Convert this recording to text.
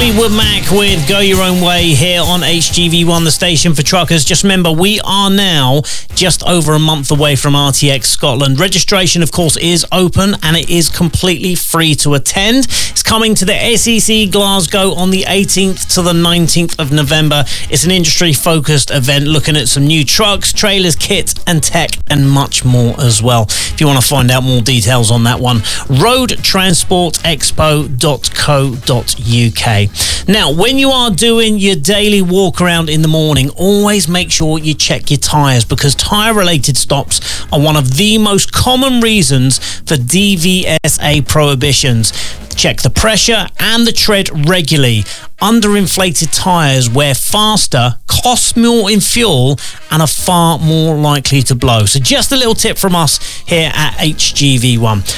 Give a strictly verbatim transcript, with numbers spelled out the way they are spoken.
Fleetwood Mac with Go Your Own Way here on H G V one, the station for truckers. Just remember, we are now just over a month away from R T X Scotland. Registration, of course, is open and it is completely free to attend. It's coming to the S E C Glasgow on the eighteenth to the nineteenth of November. It's an industry-focused event looking at some new trucks, trailers, kit and tech and much more as well. If you want to find out more details on that one, road transport expo dot co dot U K. Now, when you are doing your daily walk around in the morning, always make sure you check your tyres, because tyre-related stops are one of the most common reasons for D V S A prohibitions. Check the pressure and the tread regularly. Underinflated tyres wear faster, cost more in fuel, and are far more likely to blow. So just a little tip from us here at H G V one.